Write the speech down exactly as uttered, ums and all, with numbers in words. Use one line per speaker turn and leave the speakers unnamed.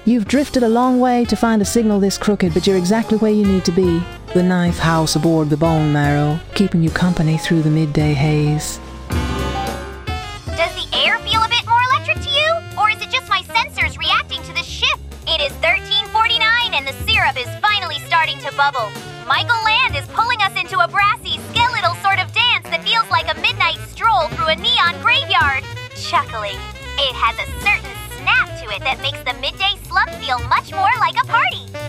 You've drifted a long way to find a signal this crooked, but you're exactly where you need to be. The knife house aboard the Bone Marrow, keeping you company through the midday haze.
Does the air feel a bit more electric to you? Or is it just my sensors reacting to this ship? It is thirteen forty-nine and the syrup is finally starting to bubble. Michael Land is pulling us into a brassy, skeletal sort of dance that feels like a midnight stroll through a neon graveyard. Chuckling. It has a certain snap to it that makes the midday slump feel much more like a party.